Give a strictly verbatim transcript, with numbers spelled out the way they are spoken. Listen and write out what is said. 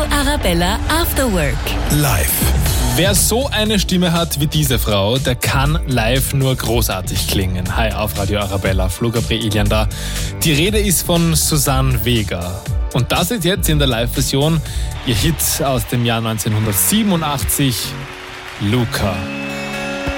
Arabella After Work. Live. Wer so eine Stimme hat wie diese Frau, der kann live nur großartig klingen. Hi, auf Radio Arabella, Flo Gabriel da. Die Rede ist von Suzanne Vega. Und das ist jetzt in der Live-Version ihr Hit aus dem Jahr neunzehnhundertsiebenundachtzig, Luca.